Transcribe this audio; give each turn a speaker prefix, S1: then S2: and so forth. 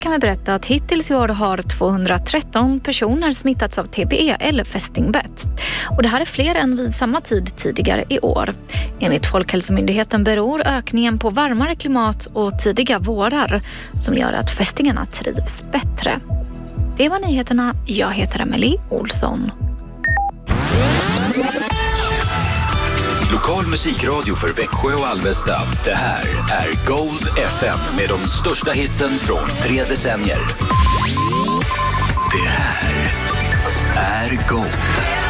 S1: kan vi berätta att hittills i år har 213 personer smittats av TBE eller fästingbett. Och det här är fler än vid samma tid tidigare i år. Enligt Folkhälsomyndigheten beror ökningen på varmare klimat och tidiga vårar som gör att fästingarna trivs bättre. Det var nyheterna. Jag heter Emily Olsson.
S2: Lokal musikradio för Växjö och Alvesta. Det här är Gold FM med de största hitsen från 3 decennier. Det här är Gold.